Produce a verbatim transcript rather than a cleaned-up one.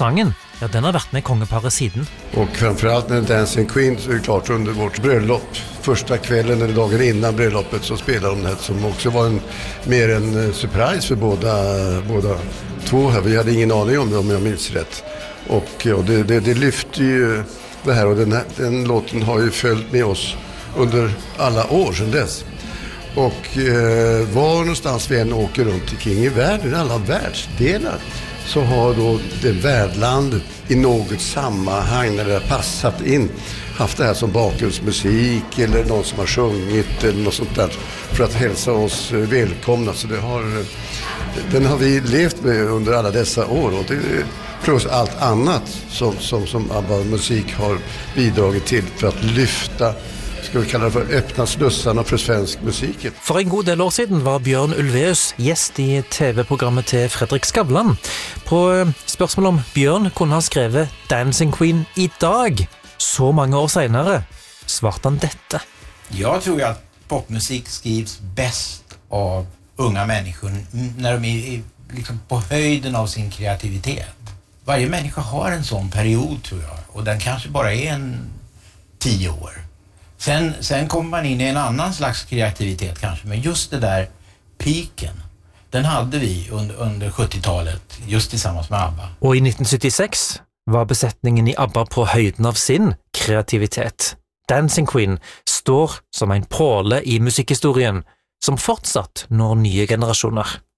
sangen, ja, den har vært med kongeparet siden. Och framförallt när Dancing Queen så är det klart under vårt bröllop. Första kvällen eller dagen innan bröllopet så spelade de det som också var en, mer en surprise för båda, båda två här. Vi hade ingen aning om det om jag minns rätt. Och, och det, det, det lyfte ju det här och den, här, den låten har ju följt med oss under alla år sedan dess. Och eh, var någonstans vi än åker runt omkring i världen, alla världsdelar, så har då det värdlandet i något sammanhang när det har passat in haft det här som bakgrundsmusik eller någon som har sjungit eller något sånt där för att hälsa oss välkomna. Så det har, den har vi levt med under alla dessa år och det plus allt annat som, som, som ABBA-musik har bidragit till för att lyfta, ska vi kalla det för öppna slussarna för svensk musiken. For en god del år siden var Bjørn Ulvaeus gjest i tv-programmet til Fredrik Skavlan. På spørsmål om Bjørn kunne ha skrevet Dancing Queen i dag, så mange år senere, svarte han dette. Jag tror att popmusik skrivs bäst av unga människor när de är liksom på höjden av sin kreativitet. Varje människa har en sån period tror jag, och den kanske bara är en tio år. Sen, sen kommer man in i en annan slags kreativitet kanske, men just det där piken, den hade vi under, under sjuttiotalet just tillsammans med ABBA. Og i nitten syttiseks var besetningen i ABBA på høyden av sin kreativitet. Dancing Queen står som en påle i musikkhistorien som fortsatt når nye generasjoner.